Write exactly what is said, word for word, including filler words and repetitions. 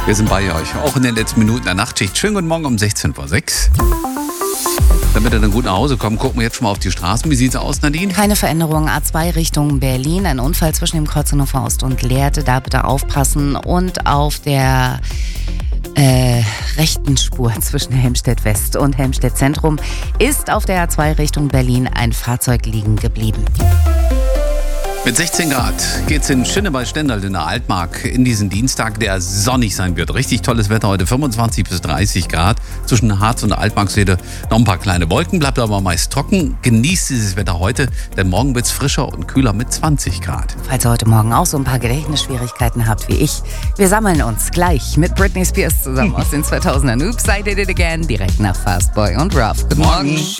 Wir sind bei euch, auch in den letzten Minuten der Nachtschicht. Schönen guten Morgen um sechzehn vor sechs. Damit wir dann gut nach Hause kommen, gucken wir jetzt schon mal auf die Straßen. Wie sieht's aus, Nadine? Keine Veränderung. A zwei Richtung Berlin. Ein Unfall zwischen dem Kreuz Hannover Ost und Lehrte. Da bitte aufpassen. Und auf der äh, rechten Spur zwischen Helmstedt West und Helmstedt Zentrum ist auf der A zwei Richtung Berlin ein Fahrzeug liegen geblieben. Mit sechzehn Grad geht's in Schinne bei Stendal in der Altmark in diesen Dienstag, der sonnig sein wird. Richtig tolles Wetter heute, fünfundzwanzig bis dreißig Grad. Zwischen Harz und der Altmarkseite noch ein paar kleine Wolken, bleibt aber meist trocken. Genießt dieses Wetter heute, denn morgen wird's frischer und kühler mit zwanzig Grad. Falls ihr heute Morgen auch so ein paar Gedächtnisschwierigkeiten habt wie ich, wir sammeln uns gleich mit Britney Spears zusammen aus den zweitausendern. Oops, I Did It Again, direkt nach Fast Boy und Ruff. Guten Morgen.